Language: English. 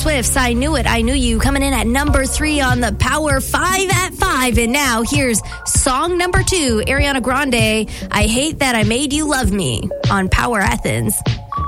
Swift's I Knew It, I Knew You, coming in at number 3 on the Power 5 at 5. And now here's song number 2, Ariana Grande, I Hate That I Made You Love Me, on Power Athens.